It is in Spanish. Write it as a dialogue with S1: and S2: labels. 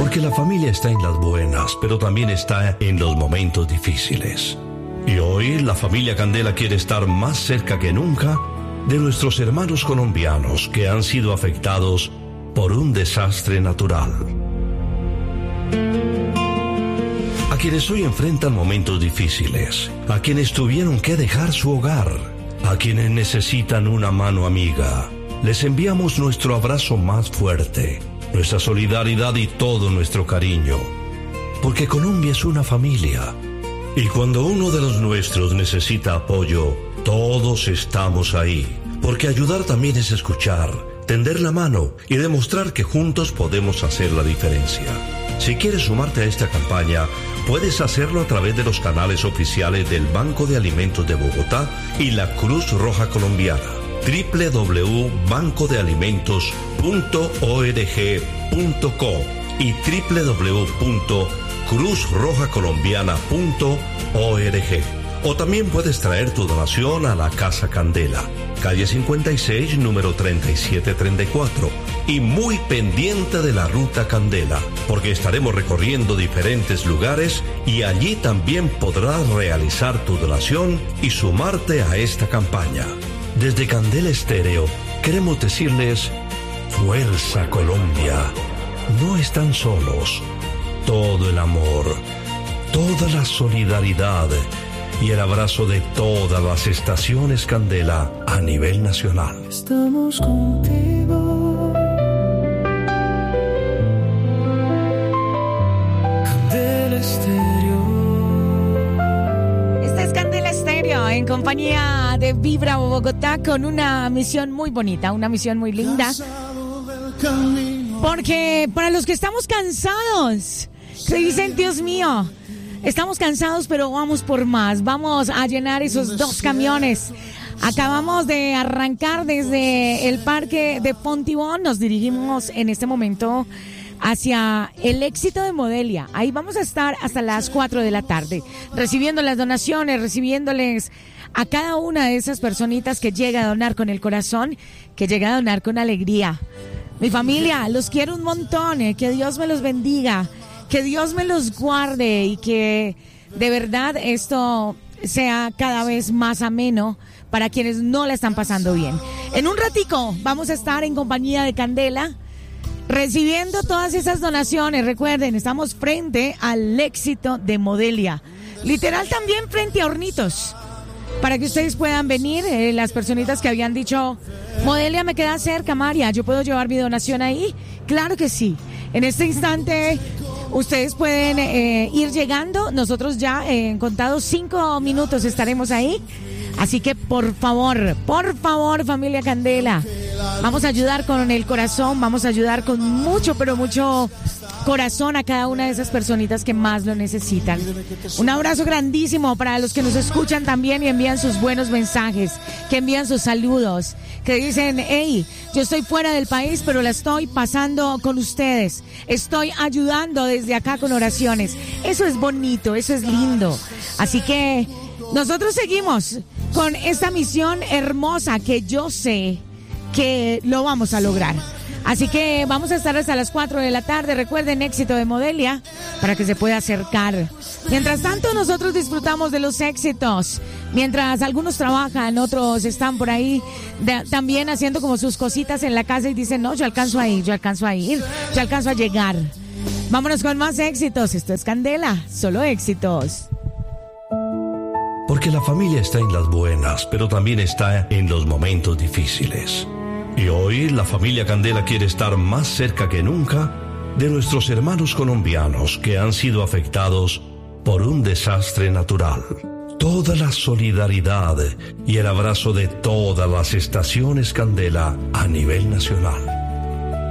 S1: Porque la familia está en las buenas, pero también está en los momentos difíciles. Y hoy la familia Candela quiere estar más cerca que nunca de nuestros hermanos colombianos que han sido afectados por un desastre natural. A quienes hoy enfrentan momentos difíciles, a quienes tuvieron que dejar su hogar, a quienes necesitan una mano amiga, les enviamos nuestro abrazo más fuerte, nuestra solidaridad y todo nuestro cariño. Porque Colombia es una familia. Y cuando uno de los nuestros necesita apoyo, todos estamos ahí. Porque ayudar también es escuchar, tender la mano y demostrar que juntos podemos hacer la diferencia. Si quieres sumarte a esta campaña, puedes hacerlo a través de los canales oficiales del Banco de Alimentos de Bogotá y la Cruz Roja Colombiana. www.bancodealimentos.org.co y www.cruzrojacolombiana.org. O también puedes traer tu donación a la Casa Candela, calle 56, número 3734, y muy pendiente de la Ruta Candela, porque estaremos recorriendo diferentes lugares y allí también podrás realizar tu donación y sumarte a esta campaña. Desde Candela Estéreo queremos decirles: Fuerza Colombia, no están solos. Todo el amor, toda la solidaridad y el abrazo de todas las estaciones Candela a nivel nacional.
S2: Estamos contigo. Candela Estéreo.
S3: Esta es Candela Estéreo en compañía de Vibra Bogotá con una misión muy bonita, una misión muy linda. Porque para los que estamos cansados, que dicen: Dios mío, estamos cansados, pero vamos por más. Vamos a llenar esos 2 camiones. Acabamos de arrancar desde el parque de Fontibón. Nos dirigimos en este momento hacia el Éxito de Modelia. Ahí vamos a estar hasta las 4 de la tarde, recibiendo las donaciones, recibiéndoles a cada una de esas personitas que llega a donar con el corazón, que llega a donar con alegría. Mi familia, los quiero un montón. Que Dios me los bendiga. Que Dios me los guarde y que de verdad esto sea cada vez más ameno para quienes no la están pasando bien. En un ratico vamos a estar en compañía de Candela recibiendo todas esas donaciones. Recuerden, estamos frente al Éxito de Modelia. Literal también frente a Hornitos. Para que ustedes puedan venir, las personitas que habían dicho: Modelia me queda cerca, María, ¿yo puedo llevar mi donación ahí? Claro que sí. En este instante ustedes pueden ir llegando. Nosotros ya en contados 5 minutos estaremos ahí. Así que por favor, familia Candela, vamos a ayudar con el corazón, vamos a ayudar con mucho, pero mucho corazón a cada una de esas personitas que más lo necesitan. Un abrazo grandísimo para los que nos escuchan también y envían sus buenos mensajes, que envían sus saludos, que dicen: hey, yo estoy fuera del país, pero la estoy pasando con ustedes, estoy ayudando desde acá con oraciones. Eso es bonito, eso es lindo. Así que nosotros seguimos con esta misión hermosa que yo sé que lo vamos a lograr. Así que vamos a estar hasta las 4 de la tarde. Recuerden, Éxito de Modelia, para que se pueda acercar. Mientras tanto, nosotros disfrutamos de los éxitos. Mientras algunos trabajan, otros están por ahí también haciendo como sus cositas en la casa y dicen: no, yo alcanzo a ir, yo alcanzo a llegar. Vámonos con más éxitos. Esto es Candela, solo éxitos.
S1: Porque la familia está en las buenas, pero también está en los momentos difíciles. Y hoy la familia Candela quiere estar más cerca que nunca de nuestros hermanos colombianos que han sido afectados por un desastre natural. Toda la solidaridad y el abrazo de todas las estaciones Candela a nivel nacional.